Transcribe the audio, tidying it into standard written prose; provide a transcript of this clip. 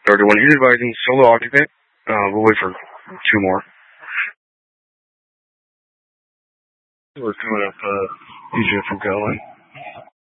31. He's advising solo occupant. We'll wait for 2 more. We're coming up easier from going.